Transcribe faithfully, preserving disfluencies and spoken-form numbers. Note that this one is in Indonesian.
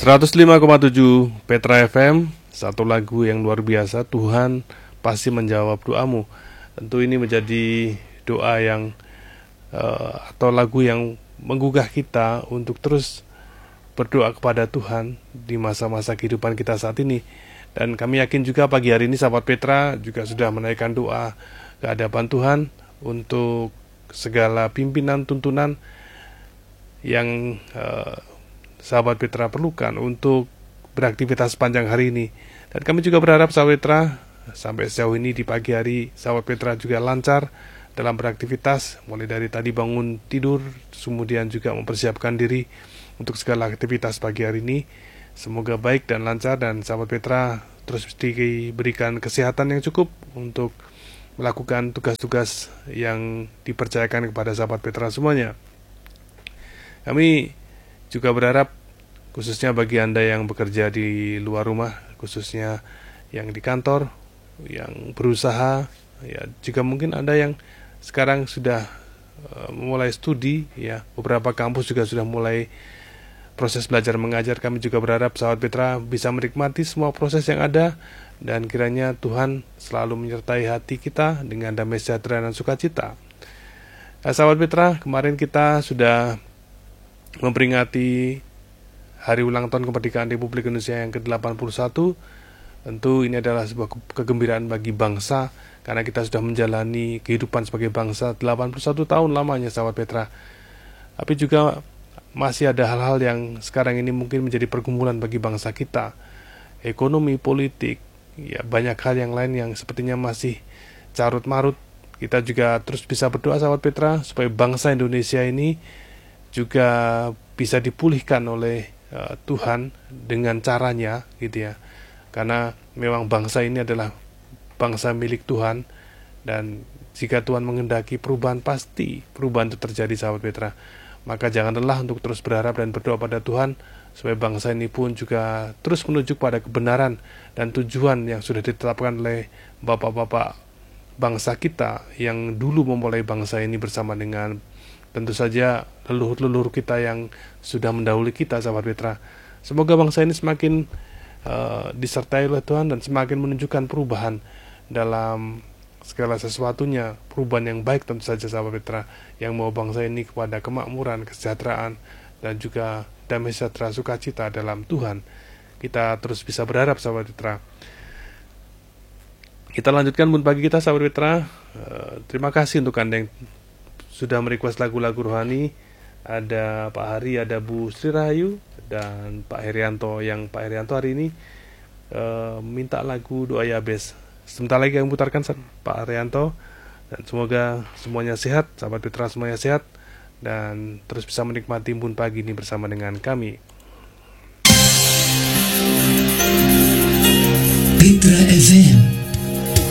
seratus lima koma tujuh Petra F M, satu lagu yang luar biasa, Tuhan pasti menjawab doamu. Tentu ini menjadi doa yang uh, atau lagu yang menggugah kita untuk terus berdoa kepada Tuhan di masa-masa kehidupan kita saat ini. Dan kami yakin juga pagi hari ini sahabat Petra juga sudah menaikkan doa ke hadapan Tuhan untuk segala pimpinan tuntunan yang uh, sahabat Petra perlukan untuk beraktivitas sepanjang hari ini. Dan kami juga berharap sahabat Petra sampai sejauh ini di pagi hari sahabat Petra juga lancar dalam beraktivitas, mulai dari tadi bangun tidur, kemudian juga mempersiapkan diri untuk segala aktivitas pagi hari ini. Semoga baik dan lancar, dan sahabat Petra terus diberikan kesehatan yang cukup untuk melakukan tugas-tugas yang dipercayakan kepada sahabat Petra semuanya. Kami juga berharap khususnya bagi Anda yang bekerja di luar rumah, khususnya yang di kantor, yang berusaha, ya juga mungkin Anda yang sekarang sudah uh, mulai studi, ya beberapa kampus juga sudah mulai proses belajar mengajar. Kami juga berharap sahabat Petra bisa menikmati semua proses yang ada, dan kiranya Tuhan selalu menyertai hati kita dengan damai sejahtera dan sukacita. Nah, sahabat Petra, kemarin kita sudah memperingati Hari Ulang Tahun Kemerdekaan Republik Indonesia yang ke delapan puluh satu. Tentu ini adalah sebuah kegembiraan bagi bangsa, karena kita sudah menjalani kehidupan sebagai bangsa delapan puluh satu tahun lamanya sahabat Petra. Tapi juga masih ada hal-hal yang sekarang ini mungkin menjadi pergumulan bagi bangsa kita. Ekonomi, politik, ya banyak hal yang lain yang sepertinya masih carut marut. Kita juga terus bisa berdoa sahabat Petra supaya bangsa Indonesia ini juga bisa dipulihkan oleh uh, Tuhan dengan caranya, gitu ya. Karena memang bangsa ini adalah bangsa milik Tuhan, dan jika Tuhan menghendaki perubahan, pasti perubahan itu terjadi sahabat Petra. Maka jangan lelah untuk terus berharap dan berdoa pada Tuhan supaya bangsa ini pun juga terus menuju pada kebenaran dan tujuan yang sudah ditetapkan oleh bapak-bapak bangsa kita yang dulu memulai bangsa ini bersama dengan tentu saja leluhur-leluhur kita yang sudah mendahului kita sahabat Petra. Semoga bangsa ini semakin uh, disertai oleh Tuhan dan semakin menunjukkan perubahan dalam segala sesuatunya, perubahan yang baik tentu saja sahabat Petra, yang membawa bangsa ini kepada kemakmuran, kesejahteraan, dan juga damai sejahtera sukacita dalam Tuhan. Kita terus bisa berharap sahabat Petra. Kita lanjutkan bun pagi kita sahabat Petra. Uh, terima kasih untuk Anda yang sudah merequest lagu-lagu rohani. Ada Pak Hari, ada Bu Sri Rahayu, dan Pak Herianto, yang Pak Herianto hari ini uh, minta lagu Doa Yabes. Sebentar lagi kami putarkan Pak Herianto, dan semoga semuanya sehat, sahabat Petra semuanya sehat, dan terus bisa menikmati Embun Pagi ini bersama dengan kami. Petra F M